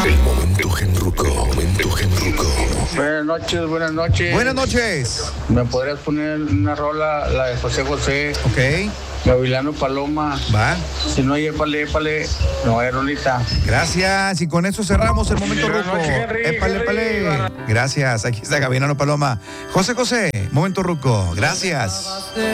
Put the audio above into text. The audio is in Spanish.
El momento genruco, momento genruco. Buenas noches, buenas noches. Buenas noches. ¿Me podrías poner una rola, la de José José? Ok. Gavilano Paloma. Va. Si no hay épale, no hay rolita. Gracias. Y con eso cerramos el momento Buenas ruco. noches, Henry, Épale, épale. Gracias. Aquí está Gavilano Paloma. José José, momento ruco. Gracias.